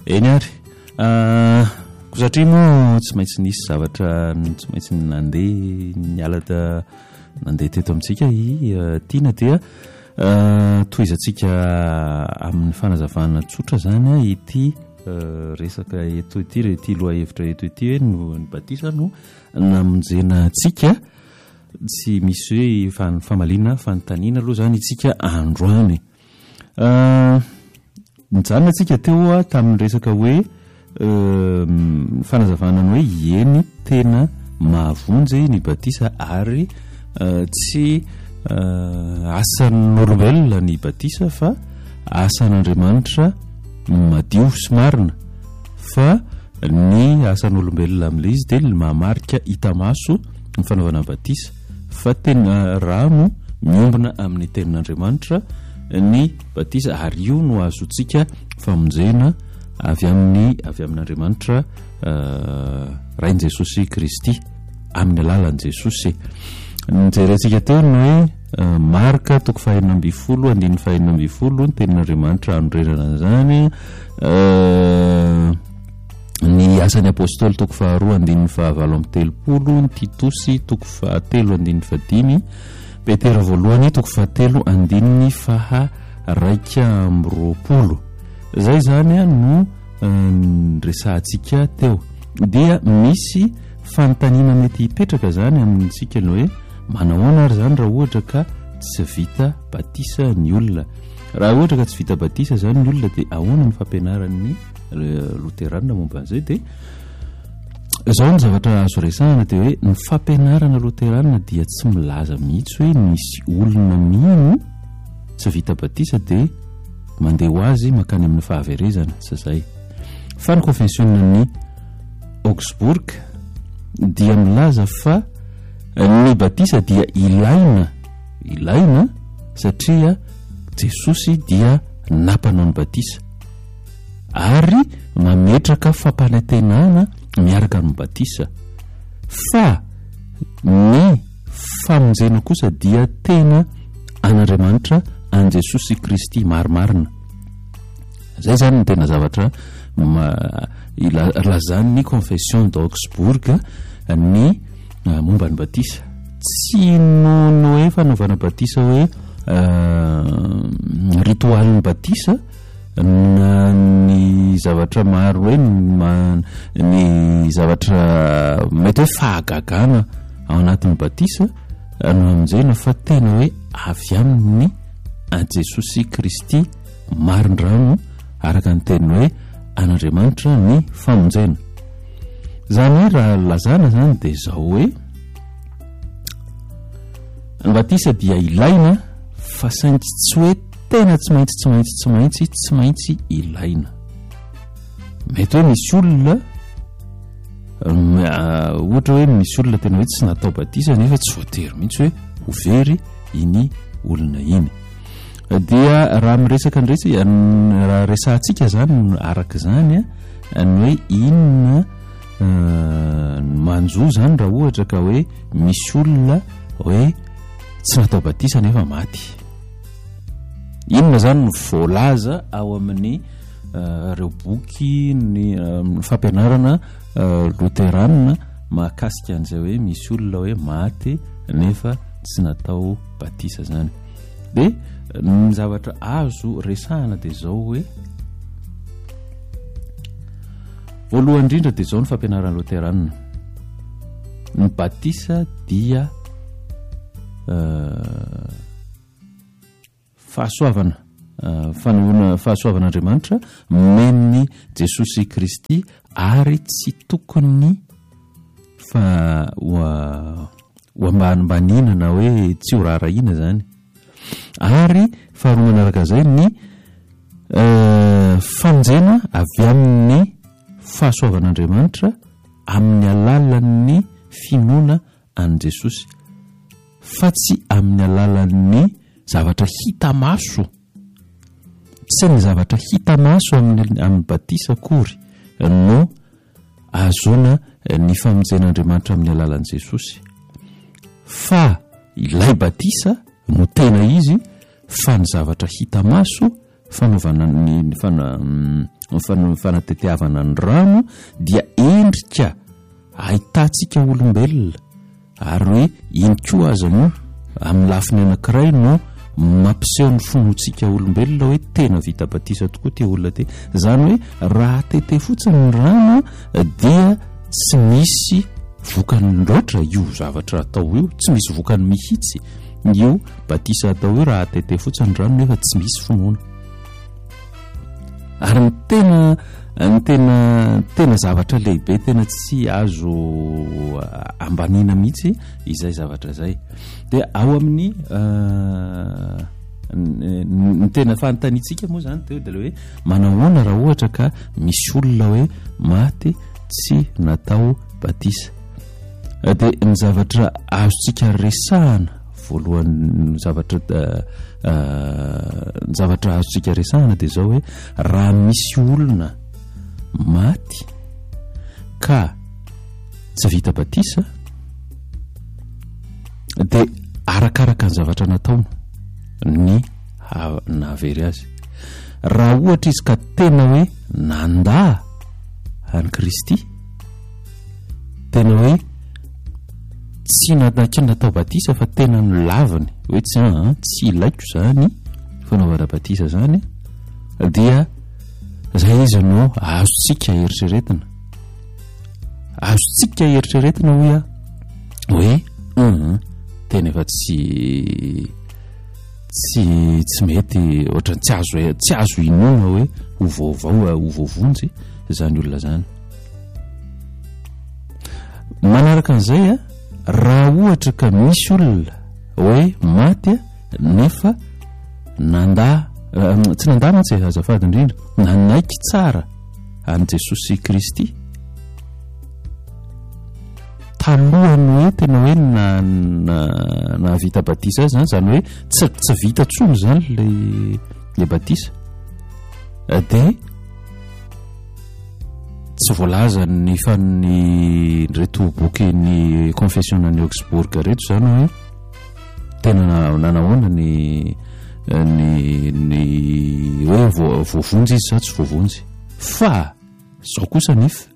eny ary satria moa tsy maintsy nisy zavatra tsy maintsy nandeha nialata nandeha teto amintsika tiana dia toizantsika amin'ny fanazavana tsotra zany a ity resaka eto ity rety loha hevitra eto ity hoe ny batisa no namonjena tsika tsy misy hoe famalina fanontaniana aloha zany itsika androany mijanona atsika teo tamin'ny resaka hoe fanazavana ny hoe eny tena mahavonjy ny batisa ary tsy asan'olombelona ny batisa fa asan'Andriamanitra madio sy marina fa ny asan'olombelona amin'ilay izy dia mahamarika hita maso ny fanaovana batisa fa tena rano miombona amin'ny tenin'Andriamanitra ny batisa ary io no azontsika famonjena avy amin'Andriamanitra rain Jesosy Kristy amin'ny alalan'i Jesosy. Nijerentsika teo no hoe marka toko 2:20 ny tenin'Andriamanitra anorenana zany ny asan'ny apôstôly toko 2:9-13 ny Titosy toko 7:5 Petera voalohany toko 7:2-20 zay zany no resahantsika teo dia misy fanontaniana mety hipetraka zany amintsika ny hoe manahoana ary zany raha ohatra ka tsy vita batisa ny olona raha ohatra ka tsy vita batisa zany ny olona dia ahoana ny fampianaran'ny loterana momba an'izay dia zao ny zavatra azo resahana dia hoe ny fampianarana loterana dia tsy milaza mihitsy hoe misy olona mino tsy vita batisa dia mandeha ho azy makany amin'ny fahaverezana sy zay fa ny konfensionna Augsburg dia milaza fa ny batisa dia ilaina satria Jesosy dia nampanao ny batisa ary mametraka fampanantenana miaraka amin'ny batisa fa ny famonjena kosa dia tena an'Andriamanitra an Jesosy Kristy marimarina zay zany ny tena zavatra lazany ny confession d'Augsburg ny momba ny batisa tsy nono hoe fanaovana batisa hoe ritualin'ny batisa na ny zavatra maro hoe ny zavatra mety hoe fahagagana ao anatin'ny batisa no amin'izay fa tena hoe avy amin'ny Jesosy Kristy marindrano araka ny teny hoe an'Andriamanitra ny famonjena zany hoe raha lazana zany dia zao hoe ny batisa dia ilaina fa saintsy tsy hoe tena tsy maintsy ilaina mety hoe misy olona ohatra hoe misy olona tena hoe tsy natao batisa nefa tsy voatery mihitsy hoe ho very iny olona iny dia raha miresaka raha resahantsika zany araka zany ny hoe inona manjo zany raha ohatra ka hoe misy olona hoe tsy natao batisa nefa maty inona zany ny voalaza ao amin'ny reo boky ny fampianarana loterana mahakasika an'izay hoe misy olona hoe maty nefa tsy natao batisa zany dia ny zavatra azo resahana dia zao hoe voalohany indrindra dia zao ny fampianarana loterana ny batisa dia fahasoavana fahasoavan'Andriamanitra men'ny Jesosy Kristy ary tsy tokony ho ambaninana hoe tsy ho raharahiana zany ary faharoa manaraka izay ny famonjena avy amin'ny fahasoavan'Andriamanitra amin'ny alalan'ny finoana an Jesosy fa tsy amin'ny alalan'ny zavatra hita maso tsy ny zavatra hita maso amin'ny batisa akory no azona ny famonjen'Andriamanitra amin'ny alalan'i Jesosy fa ilay batisa no tena izy fa ny zavatra hita maso fanaovana ny fanateteavana ny rano dia endrika ahitantsika olombelona ary hoe iny koa aza moa amin'ny lafiny anankiray no mampiseho ny fonotsika olombelona hoe tena vita batisa tokoa te olona te. Zany hoe raha tete fotsiny ny rano dia tsy misy vokany loatra io zavatra atao io, tsy misy vokany mihitsy io batisa atao io raha tete fotsiny ny rano nefa tsy misy finoana. Ary ny tena zavatra lehibe tena tsy azo ambanina mihitsy izay zavatra zay dia ao amin'ny ny tena fanotanitsika moa zany teo dia le hoe manahoana raha ohatra ka misy olona hoe maty tsy natao batisa. Dia ny zavatra azontsika resahana voalohany ny zavatra azontsika resahana dia zao hoe raha misy olona maty ka tsy vita batisa dia arakaraka ny zavatra nataona ny nahavery azy. Raha ohatra izy ka tena hoe nandà any Kristy, tena hoe tsy natao batisa fa tena ny lavany hoe tsy ilaiko zany fanaovana batisa zany, dia zay izy no azontsika eritreretina hoe tena efa tsy mety ohatrany tsy azo inona hoe hovovonjy zany olona zany. Manaraka an'izay raha ohatra ka misy olona hoe maty nefa nandà tsy nandà mantsy azafady indrindra nanaiky tsara any Jesosy Kristy talohany hoe tena hoe navita batisa azy zany hoe tsy vita tsony zany le batisa dia tsy voalaza ny reto boky ny confession ny Augsbourg reto zany hoe tena nanahoana ny hoe voavonjy izy sa tsy voavonjy, fa zao kosa nefa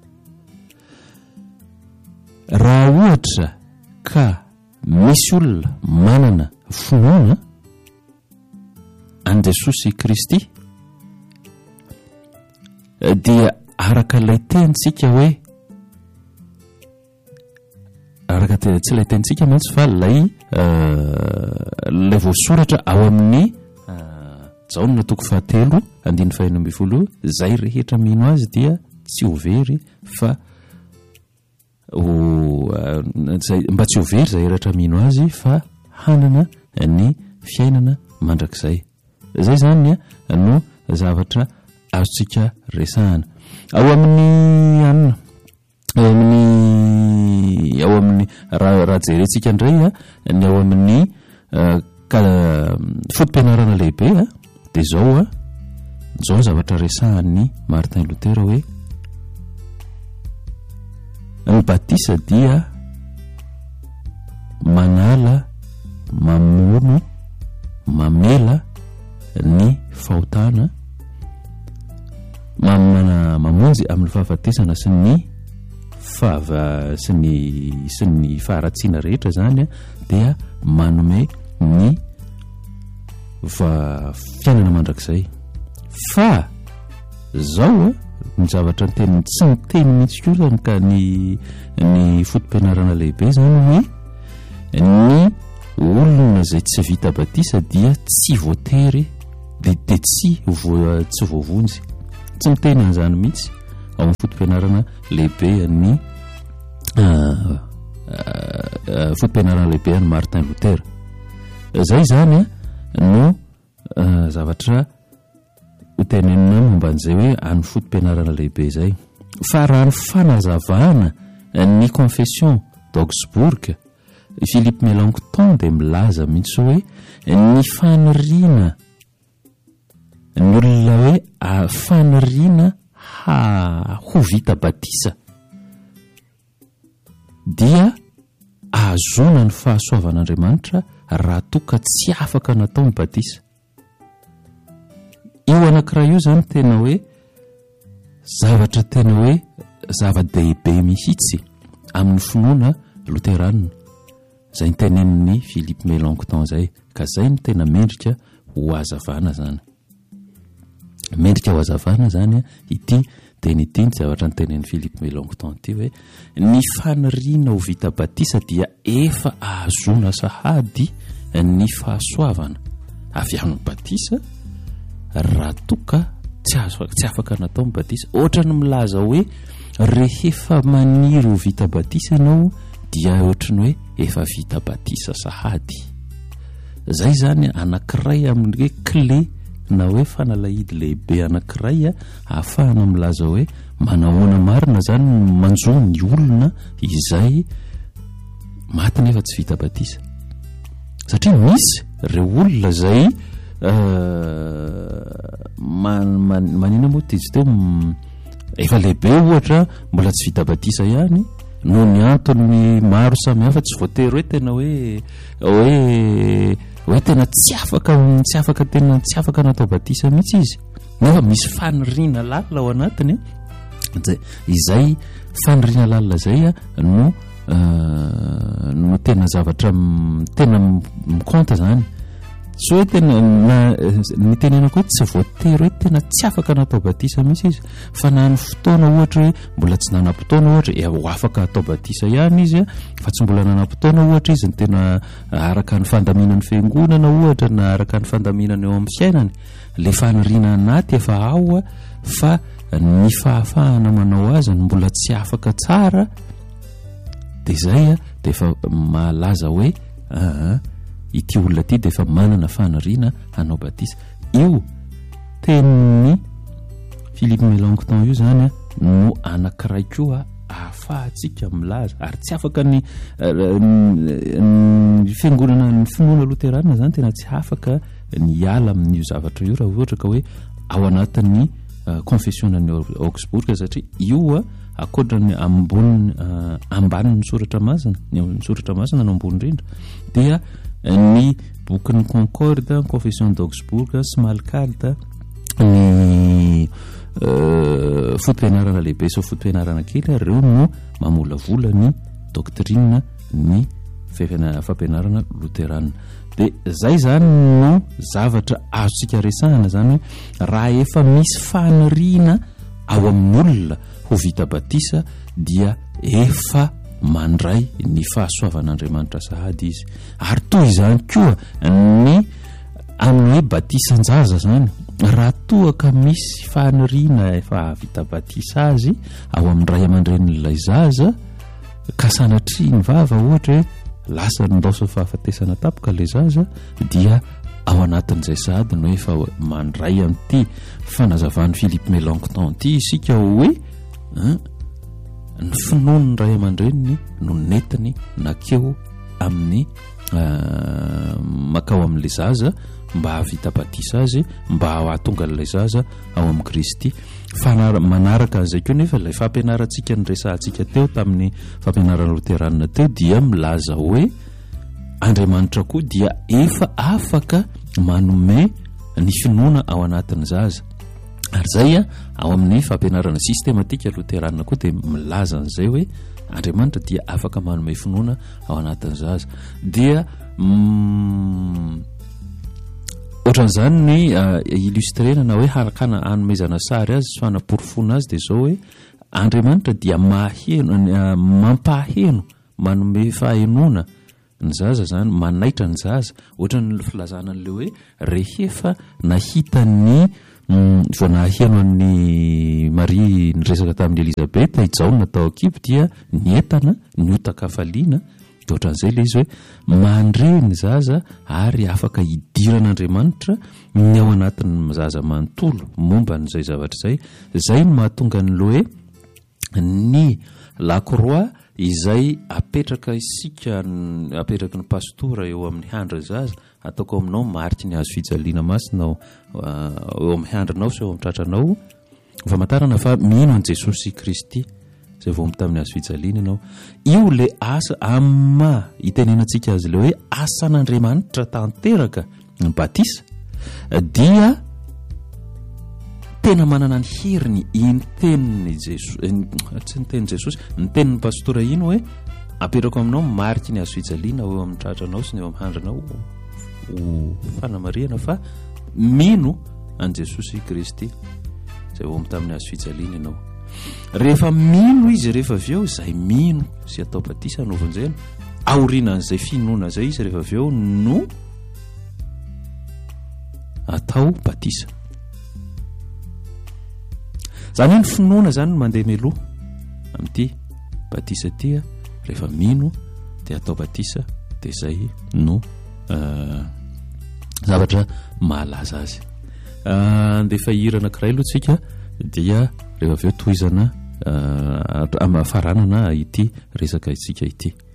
raha ohatra ka misy olona manana finoana an Jesosy Kristy dia araka ilay tentsika hoe tsy ilay tentsika mantsy fa lay voasoratra ao amin'ny Jaona 7:1-5 zay rehetra mino azy dia tsy ho very fa mba tsy ho very zay rehetra mino azy fa hanana ny fiainana mandrakizay. Zay zany no zavatra azontsika resahana ao amin'ny raha jerentsika indray ny ao amin'ny fotom-pianarana lehibe dia zao zavatra resahan'ny Martin Luther hoe ny batisa dia manala, mamono, mamela ny fahotana, mamonjy amin'ny fahafatesana sy ny faharatsiana rehetra zany dia manome ny fiainana mandrakizay. Fa zao ny zavatra ny tsy miteny mihitsy kosa ka ny fotom-pianarana lehibe zany hoe ny olona zay tsy vita batisa dia tsy voatery dia tsy voavonjy, tsy miteny an'izany mihitsy ao amin'ny fotom-pianarana lehibe ny fotom-pianarana lehibe ny Martin Luther. Zay zany no zavatra hotenenina momba an'izay hoe any fotom-pianarana lehibe zay. Fa raha ny fanazavana ny confession d'Augsbourg, Philippe Melanchthon dia milaza mihitsy hoe ny faniriana ny olona hoe faniriana ho vita batisa dia ahazona ny fahasoavan'Andriamanitra raha toa ka tsy afaka natao ny batisa. io anankiray io zany tena hoe zavatra tena hoe zava-dehibe mihitsy amin'ny finoana loterana, zay ny tenenin'ny Philippe Mélenchon zay, ka zay no tena mendrika ho hazavana zany. Mendrika ho hazavana zany ity teny ity ny zavatra ny tenen'ny Philippe Mélenchon ity hoe ny faniriana ho vita batisa dia efa ahazona sahady ny fahasoavana avy amin'ny batisa raha toka tsy afaka natao ny batisa. Ohatra ny milaza hoe rehefa maniry ho vita batisa ianao dia ohatrany hoe efa vita batisa sahady. Zay zany anankiray amin'ny hoe clé na hoe fanalahidy lehibe anankiray ahafahana milaza hoe manahoana marina zany manjo ny olona izay maty nefa tsy vita batisa. Satria misy ireo olona zay manina moa tizy teo efa lehibe ohatra mbola tsy vita batisa ihany no ny antony maro samihafa, tsy voatery hoe tena hoe tena tsy afaka natao batisa mihitsy izy, nefa misy faniriana lalina ao anatiny. Izay faniriana lalina zay no tena zavatra tena mikonta zany. So hoe tena ny tenenako hoe tsy voatery hoe tena tsy afaka natao batisa mihitsy izy, fa na ny fotoana ohatra hoe mbola tsy nanam-potoana ohatra ho afaka atao batisa ihany izy, fa tsy mbola nanam-potoana ohatra izy ny tena araka ny fandaminan'ny fiangonana ohatra na araka ny fandaminana eo amin'ny fiainany, le faniriana anaty efa ao fa ny fahafahana manao azy ny mbola tsy afaka tsara, de zay de efa malaza hoe ity olona ity de efa manana faniriana hanao batisa. Io tenin'ny Philippe Mélenchon io zany no anankiray koa ahafahantsika milaza, ary tsy afaka ny fiangonana ny finoana loterana zany tena tsy afaka ny ala amin'io zavatra io raha ohatra ka hoe ao anatin'ny confessionnan'ny Augsbourg, satria io akoatrany ambanin'ny soratra masina, ny soratra masina no ambony indrindra dia ny bokin'ny Concorde, Confession d'Augsbourg, Smalcald, ny fotom-pianarana lehibe sy fotom-pianarana kely, ireo no mamolavola ny doctrine ny fampianarana loterana. De zay zany no zavatra azontsika resahana zany hoe raha efa misy faniriana ao amin'ny olona ho vita batisa dia efa mandray ny fahasoavan'Andriamanitra sahady izy. Ary toy izany koa ny amin'ny hoe batisan-jaza zany, raha toa ka misy faniriana efa vita batisa azy ao amin'ny ray aman-dren'ilay zaza ka sanatria ny vava ohatra hoe lasa nydao fahafatesana tapoka le zaza, dia ao anatin'izay sahady no efa mandray amin'ity fanazavan'ny Philippe Mélenchon ity isika hoe ny finoany ray aman-dreniny no netiny nakeo amin'ny makao amin'le zaza mba havita batisa azy, mba hahatonga an'ilay zaza ao amin'ny Kristy. Manaraka an'izay koa nefa ilay fampianarantsika ny resahantsika teo tamin'ny fampianarana loterana teo dia milaza hoe Andriamanitra koa dia efa afaka manome ny finoana ao anatin'ny zaza. Ary zay ao amin'ny fampianarana sistematika loterana koa dia milaza an'izay hoe Andriamanitra dia afaka manome finoana ao anatin'ny zaza. Dia ohatran'izany ny illustrena na hoe harakana hanomezana sary azy sy fanaporofona azy dia zao hoe Andriamanitra dia mampaheno manome fahenoana ny zaza zany, manaitra ny zaza. Ohatra ny filazana an'le hoe rehefa nahita ny vao naheno an'ny Maria ny resaka tamin'ny Elizabeta hijaona tao an-kibo dia nientana niotaka hafaliana. De ohatran'izay le izy hoe mandre ny zaza ary afaka hidiran'Andriamanitra ny ao anatin'ny zaza manontolo momba n'izay zavatra zay. Zay no mahatonga ny loe ny lakroa izay apetraka isika apetraky ny pastora eo amin'ny handra zaza, ataoko aminao mariky ny hazo fijaliana masina eo amin'ny handranao sy eo amin'ny tratranao, famantarana fa mino an' Jesosy Kristy zay vao tamin'ny hazo fijaliana ianao. Io le asa amma itenenantsika azy le hoe asan'Andriamanitra tanteraka ny batisa dia tena manana ny heriny iny teniny Jesosy, tsy ny tenin'i Jesosy, ny tenin'ny pastora iny hoe aperako aminao mariky ny azo fijaliana eo amin'ny tratranao sy ny eo amin'ny handranao ho fanamariana fa mino an' Jesosy Kristy zay eo amin'ny tamin'ny azo fijaliana ianao. Rehefa mino izy rehefa avy eo izay mino sy atao batisa anaovan'izay aorinan'izay finoana zay izy rehefa avy eo no atao batisa. Zany hoe ny finoana zany no mandeha meloha amin'ity batisa ity rehefa mino dia atao batisa dia zay no zavatra mahalaza azy. Andefa hira anankiray aloha tsika dia rehefa avy eo tohizana amafaranana ity resaka itsika ity.